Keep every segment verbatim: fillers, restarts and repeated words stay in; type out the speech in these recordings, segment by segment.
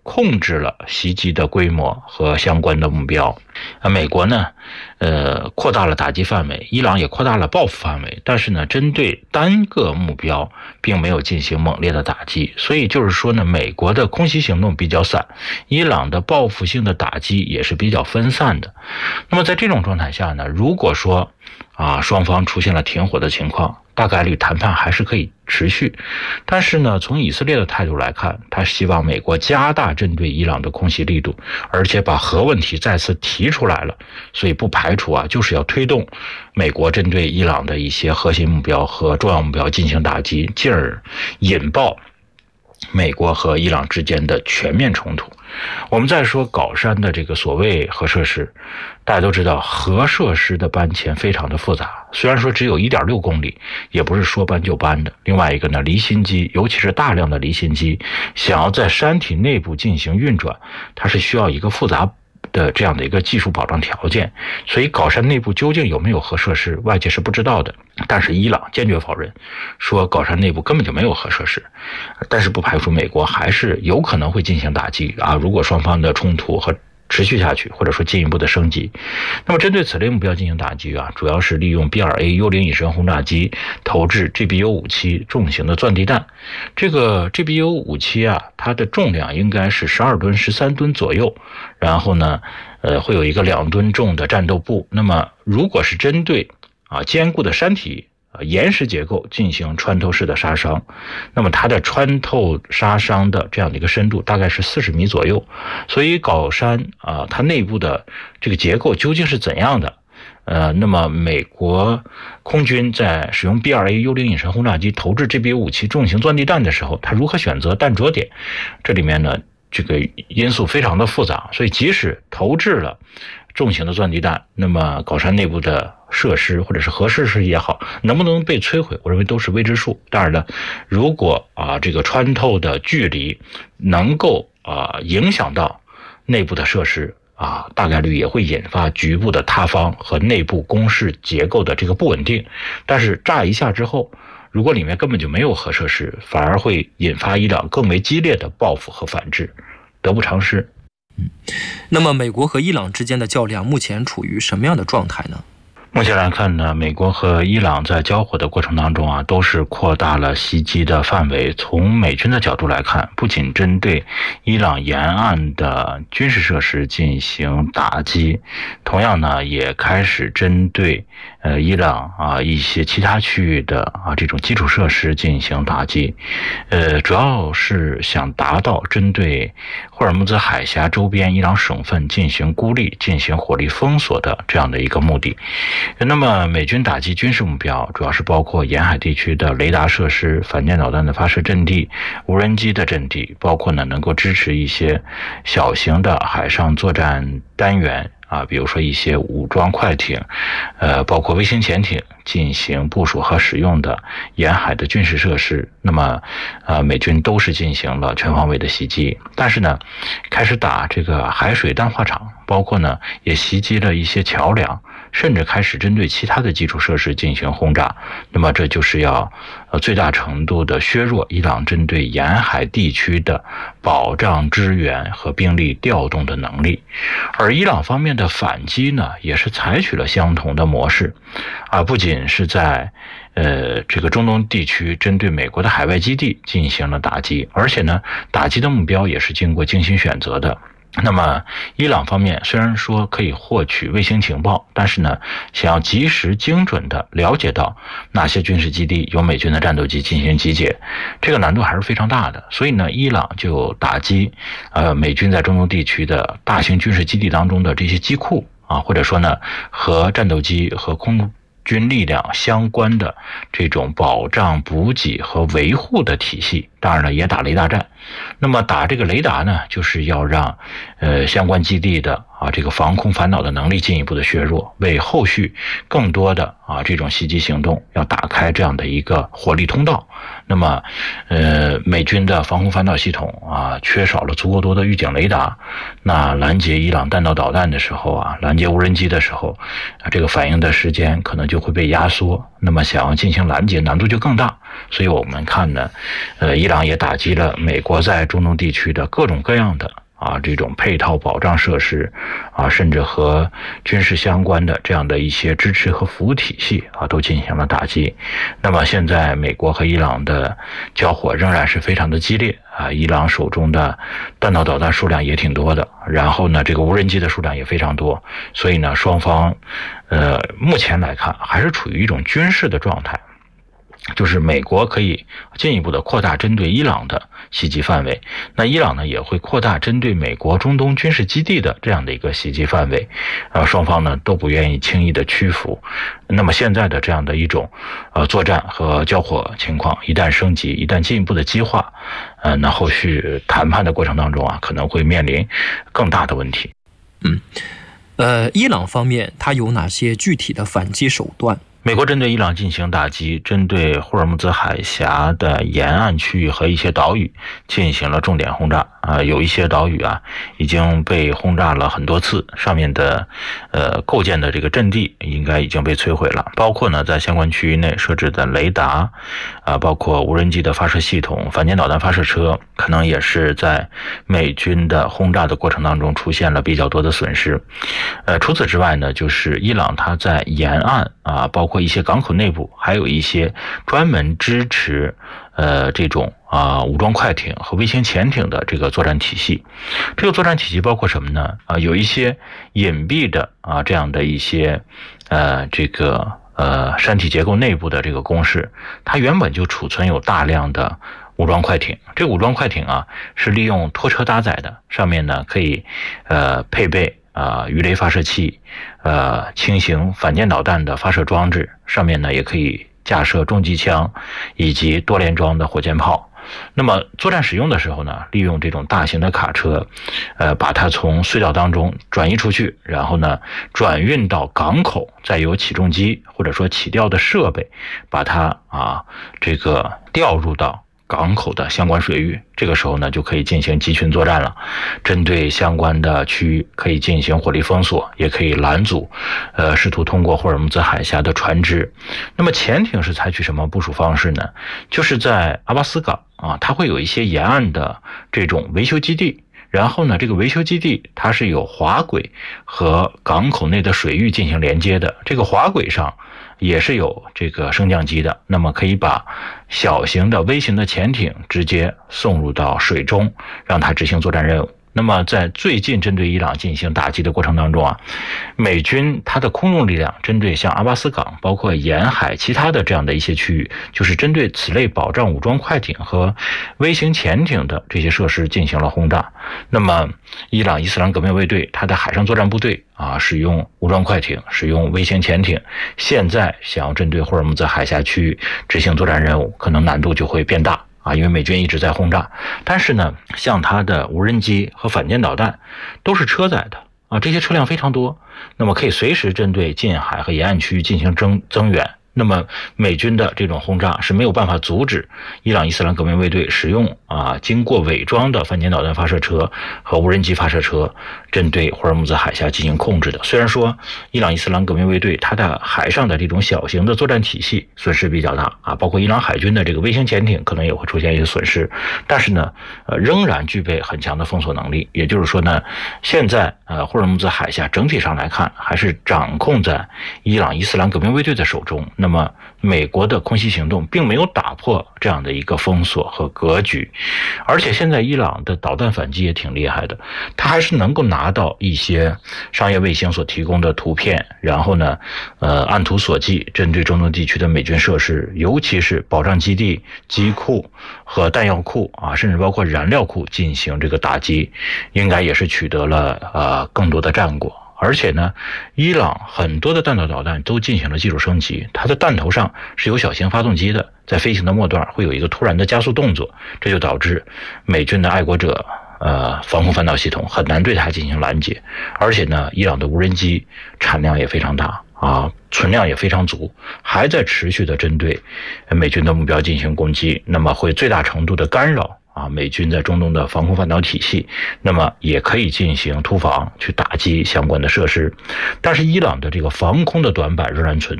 控制了袭击的规模和相关的目标。啊，美国呢，呃，扩大了打击范围，伊朗也扩大了报复范围，但是呢，针对单个目标并没有进行猛烈的打击。所以就是说呢，美国的空袭行动比较散，伊朗的报复性的打击也是比较分散的。那么在这种状态下呢，如果说啊双方出现了停火的情况，大概率谈判还是可以持续。但是呢，从以色列的态度来看，他希望美国加大针对伊朗的空袭力度，而且把核问题再次提出来了，所以不排除啊，就是要推动美国针对伊朗的一些核心目标和重要目标进行打击，进而引爆美国和伊朗之间的全面冲突。我们再说皋山的这个所谓核设施，大家都知道核设施的搬迁非常的复杂，虽然说只有 一点六公里，也不是说搬就搬的。另外一个呢，离心机，尤其是大量的离心机，想要在山体内部进行运转，它是需要一个复杂的这样的一个技术保障条件，所以皋山内部究竟有没有核设施，外界是不知道的。但是伊朗坚决否认，说皋山内部根本就没有核设施，但是不排除美国还是有可能会进行打击啊，如果双方的冲突和持续下去，或者说进一步的升级。那么针对此类目标进行打击啊，主要是利用 B 二 A 幽灵隐身轰炸机投掷 G B U 五七 重型的钻地弹。这个 G B U 五七 啊，它的重量应该是十二吨十三吨左右，然后呢呃会有一个两吨重的战斗部。那么如果是针对啊坚固的山体啊岩石结构进行穿透式的杀伤，那么它的穿透杀伤的这样的一个深度大概是四十米左右。所以皋山啊它内部的这个结构究竟是怎样的，呃，那么美国空军在使用 B 二 A 幽灵隐身轰炸机投掷 G B U 五七 重型钻地弹的时候，它如何选择弹着点，这里面呢这个因素非常的复杂。所以即使投掷了重型的钻地弹，那么皋山内部的设施或者是核设施也好，能不能被摧毁，我认为都是未知数。当然了，如果啊这个穿透的距离能够啊影响到内部的设施啊，大概率也会引发局部的塌方和内部工事结构的这个不稳定。但是炸一下之后，如果里面根本就没有核设施，反而会引发伊朗更为激烈的报复和反制，得不偿失。 嗯，那么美国和伊朗之间的较量目前处于什么样的状态呢？ 目前来看呢，美国和伊朗在交火的过程当中啊，都是扩大了袭击的范围。从美军的角度来看，不仅针对伊朗沿岸的军事设施进行打击，同样呢，也开始针对呃伊朗啊一些其他区域的啊这种基础设施进行打击。呃，主要是想达到针对霍尔木兹海峡周边伊朗省份进行孤立、进行火力封锁的这样的一个目的。那么美军打击军事目标主要是包括沿海地区的雷达设施、反舰导弹的发射阵地、无人机的阵地，包括呢能够支持一些小型的海上作战单元啊，比如说一些武装快艇，呃，包括卫星潜艇进行部署和使用的沿海的军事设施。那么，呃，美军都是进行了全方位的袭击，但是呢，开始打这个海水淡化厂，包括呢也袭击了一些桥梁，甚至开始针对其他的基础设施进行轰炸。那么这就是要呃最大程度的削弱伊朗针对沿海地区的保障支援和兵力调动的能力。而伊朗方面的反击呢，也是采取了相同的模式啊，不仅是在呃这个中东地区针对美国的海外基地进行了打击，而且呢打击的目标也是经过精心选择的。那么伊朗方面虽然说可以获取卫星情报，但是呢想要及时精准的了解到哪些军事基地有美军的战斗机进行集结，这个难度还是非常大的。所以呢伊朗就打击呃美军在中东地区的大型军事基地当中的这些机库啊，或者说呢和战斗机和空军力量相关的这种保障、补给和维护的体系，当然了也打雷达战。那么打这个雷达呢，就是要让呃相关基地的啊这个防空反导的能力进一步的削弱，为后续更多的啊这种袭击行动要打开这样的一个火力通道。那么呃美军的防空反导系统啊缺少了足够多的预警雷达，那拦截伊朗弹道导弹的时候啊，拦截无人机的时候啊，这个反应的时间可能就会被压缩。 那么想要进行拦截难度就更大。所以我们看呢，呃，伊朗也打击了美国在中东地区的各种各样的啊这种配套保障设施啊，甚至和军事相关的这样的一些支持和服务体系啊，都进行了打击。那么现在美国和伊朗的交火仍然是非常的激烈啊，伊朗手中的弹道导弹数量也挺多的，然后呢，这个无人机的数量也非常多，所以呢，双方呃目前来看还是处于一种军事的状态。就是美国可以进一步的扩大针对伊朗的袭击范围，那伊朗呢也会扩大针对美国中东军事基地的这样的一个袭击范围，呃，双方呢都不愿意轻易的屈服。那么现在的这样的一种呃作战和交火情况，一旦升级，一旦进一步的激化，呃，那后续谈判的过程当中啊，可能会面临更大的问题。 嗯，呃，伊朗方面它有哪些具体的反击手段？ 美国针对伊朗进行打击，针对霍尔木兹海峡的沿岸区域和一些岛屿进行了重点轰炸啊、呃，有一些岛屿啊已经被轰炸了很多次，上面的呃构建的这个阵地应该已经被摧毁了，包括呢在相关区域内设置的雷达啊、呃，包括无人机的发射系统、反舰导弹发射车，可能也是在美军的轰炸的过程当中出现了比较多的损失。呃，除此之外呢，就是伊朗它在沿岸啊，包括包括一些港口内部，还有一些专门支持呃这种啊武装快艇和卫星潜艇的这个作战体系。这个作战体系包括什么呢？啊，有一些隐蔽的啊这样的一些呃这个呃山体结构内部的这个工事，它原本就储存有大量的武装快艇。这个武装快艇啊是利用拖车搭载的，上面呢可以呃配备啊、呃，鱼雷发射器，呃，轻型反舰导弹的发射装置，上面呢也可以架设重机枪以及多连装的火箭炮。那么作战使用的时候呢，利用这种大型的卡车，呃，把它从隧道当中转移出去，然后呢转运到港口，再由起重机或者说起吊的设备，把它啊这个调入到港口的相关水域，这个时候呢就可以进行集群作战了。针对相关的区域可以进行火力封锁，也可以拦阻呃试图通过霍尔木兹海峡的船只。那么潜艇是采取什么部署方式呢？就是在阿巴斯港啊，它会有一些沿岸的这种维修基地，然后呢这个维修基地它是有滑轨和港口内的水域进行连接的，这个滑轨上也是有这个升降机的，那么可以把小型的微型的潜艇直接送入到水中，让它执行作战任务。那么在最近针对伊朗进行打击的过程当中啊，美军它的空用力量针对像阿巴斯港包括沿海其他的这样的一些区域，就是针对此类保障武装快艇和微型潜艇的这些设施进行了轰炸。那么伊朗伊斯兰革命卫队它的海上作战部队啊，使用武装快艇，使用微型潜艇，现在想要针对霍尔木兹海峡区域执行作战任务，可能难度就会变大啊，因为美军一直在轰炸。但是呢，像它的无人机和反舰导弹都是车载的啊，这些车辆非常多，那么可以随时针对近海和沿岸区域进行增增援。那么美军的这种轰炸是没有办法阻止伊朗伊斯兰革命卫队使用啊经过伪装的反舰导弹发射车和无人机发射车针对霍尔木兹海峡进行控制的。虽然说伊朗伊斯兰革命卫队它的海上的这种小型的作战体系损失比较大啊，包括伊朗海军的这个微型潜艇可能也会出现一些损失，但是呢呃仍然具备很强的封锁能力。也就是说呢，现在呃霍尔木兹海峡整体上来看还是掌控在伊朗伊斯兰革命卫队的手中。那么美国的空袭行动并没有打破这样的一个封锁和格局，而且现在伊朗的导弹反击也挺厉害的，它还是能够拿到一些商业卫星所提供的图片，然后呢呃按图索骥针对中东地区的美军设施，尤其是保障基地、机库和弹药库啊，甚至包括燃料库进行这个打击，应该也是取得了呃更多的战果。而且呢，伊朗很多的弹道导弹都进行了技术升级，它的弹头上是有小型发动机的，在飞行的末段会有一个突然的加速动作，这就导致美军的爱国者呃防空反导系统很难对它进行拦截。而且呢，伊朗的无人机产量也非常大啊，存量也非常足，还在持续的针对美军的目标进行攻击，那么会最大程度的干扰啊，美军在中东的防空反导体系，那么也可以进行突防去打击相关的设施。但是伊朗的这个防空的短板仍然存在，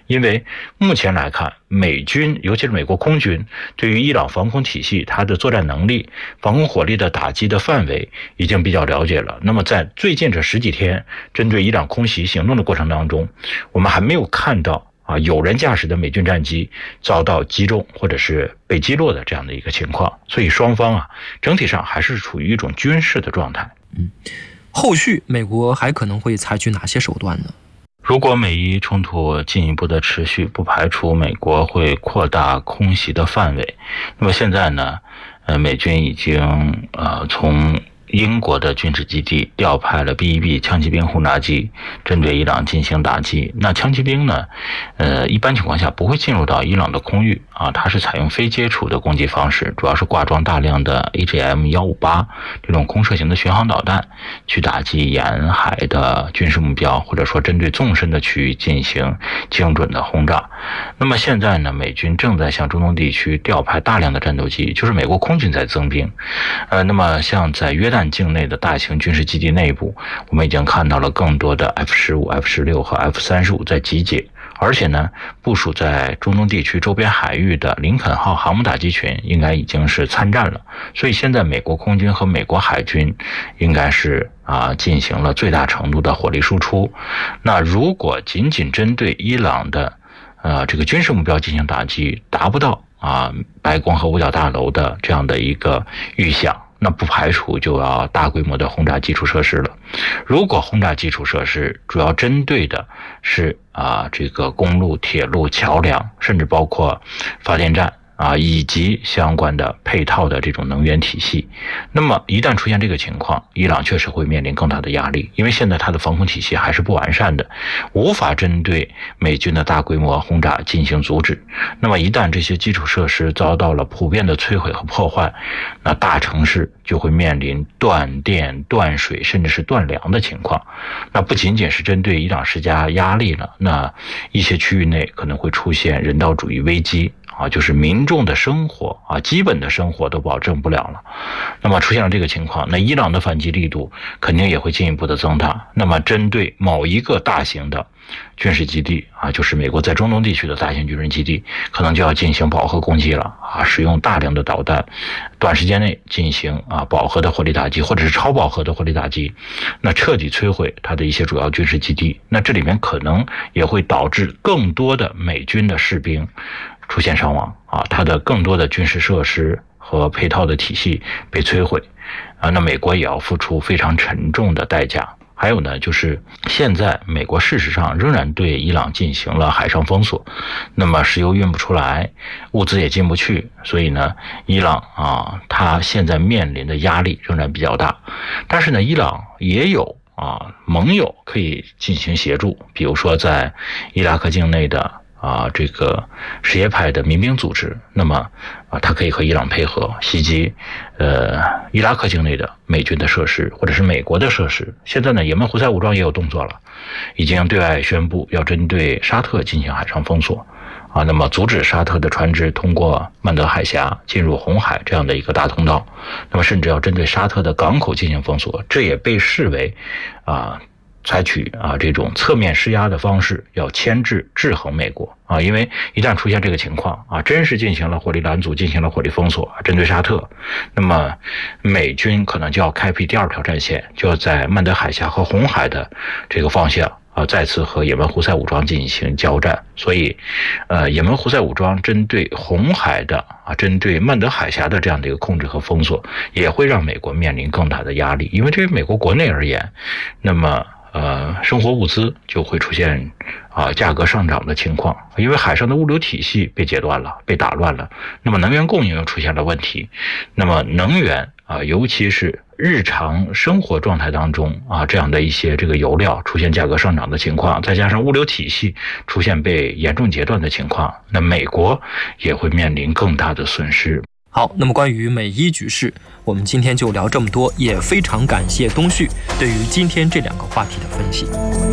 因为目前来看，美军尤其是美国空军对于伊朗防空体系它的作战能力、防空火力的打击的范围已经比较了解了。那么在最近这十几天针对伊朗空袭行动的过程当中，我们还没有看到啊，有人驾驶的美军战机遭到击中或者是被击落的这样的一个情况，所以双方啊整体上还是处于一种军事的状态。 嗯，后续美国还可能会采取哪些手段呢？ 如果美伊冲突进一步的持续，不排除美国会扩大空袭的范围。那么现在呢，呃，美军已经呃从英国的军事基地调派了 B 一 B 枪骑兵轰炸机，针对伊朗进行打击。那枪骑兵呢，呃，一般情况下不会进入到伊朗的空域啊，它是采用非接触的攻击方式，主要是挂装大量的 A G M 一五八 这种空射型的巡航导弹，去打击沿海的军事目标，或者说针对纵深的区域进行精准的轰炸。那么现在呢，美军正在向中东地区调派大量的战斗机，就是美国空军在增兵。呃，那么像在约旦境内的大型军事基地内部，我们已经看到了更多的 F 十五、F 十六和 F 三十五在集结，而且呢，部署在中东地区周边海域的林肯号航母打击群应该已经是参战了。所以现在美国空军和美国海军应该是啊进行了最大程度的火力输出。那如果仅仅针对伊朗的呃这个军事目标进行打击，达不到啊白宫和五角大楼的这样的一个预想，那不排除就要大规模的轰炸基础设施了。如果轰炸基础设施主要针对的是啊这个公路、铁路、桥梁，甚至包括发电站啊以及相关的配套的这种能源体系，那么一旦出现这个情况，伊朗确实会面临更大的压力，因为现在它的防空体系还是不完善的，无法针对美军的大规模轰炸进行阻止。那么一旦这些基础设施遭到了普遍的摧毁和破坏，那大城市就会面临断电、断水甚至是断粮的情况。那不仅仅是针对伊朗施加压力了，那一些区域内可能会出现人道主义危机啊，就是民众的生活啊，基本的生活都保证不了了。那么出现了这个情况，那伊朗的反击力度肯定也会进一步的增大。那么针对某一个大型的军事基地啊，就是美国在中东地区的大型军事基地，可能就要进行饱和攻击了啊，使用大量的导弹，短时间内进行啊饱和的火力打击，或者是超饱和的火力打击，那彻底摧毁它的一些主要军事基地。那这里面可能也会导致更多的美军的士兵出现伤亡啊，它的更多的军事设施和配套的体系被摧毁啊，那美国也要付出非常沉重的代价。还有呢，就是现在美国事实上仍然对伊朗进行了海上封锁，那么石油运不出来，物资也进不去，所以呢，伊朗啊，它现在面临的压力仍然比较大。但是呢，伊朗也有啊盟友可以进行协助，比如说在伊拉克境内的啊，这个什叶派的民兵组织，那么啊，它可以和伊朗配合袭击，呃，伊拉克境内的美军的设施或者是美国的设施。现在呢，也门胡塞武装也有动作了，已经对外宣布要针对沙特进行海上封锁，啊，那么阻止沙特的船只通过曼德海峡进入红海这样的一个大通道，那么甚至要针对沙特的港口进行封锁，这也被视为啊。采取啊这种侧面施压的方式，要牵制制衡美国啊，因为一旦出现这个情况啊，真是进行了火力拦阻，进行了火力封锁，针对沙特，那么美军可能就要开辟第二条战线，就要在曼德海峡和红海的这个方向啊，再次和也门胡塞武装进行交战。所以，呃，也门胡塞武装针对红海的啊，针对曼德海峡的这样的一个控制和封锁，也会让美国面临更大的压力，因为对于美国国内而言，那么呃，生活物资就会出现啊价格上涨的情况，因为海上的物流体系被截断了，被打乱了，那么能源供应又出现了问题，那么能源啊，尤其是日常生活状态当中啊这样的一些这个油料出现价格上涨的情况，再加上物流体系出现被严重截断的情况，那美国也会面临更大的损失。 好，那么关于美伊局势，我们今天就聊这么多，也非常感谢东旭对于今天这两个话题的分析。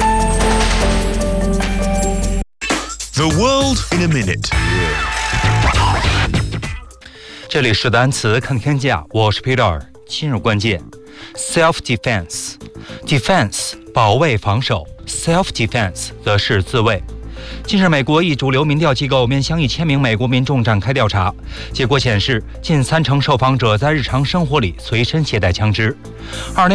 The world in a minute。 这里是单词看天下，我是 Peter。今日关键 ：self-defense。defense 保卫防守 ，self-defense 则是自卫。 近日，美国一主流民调机构面向一千名美国民众展开调查，结果显示，近三成受访者在日常生活里随身携带枪支。二零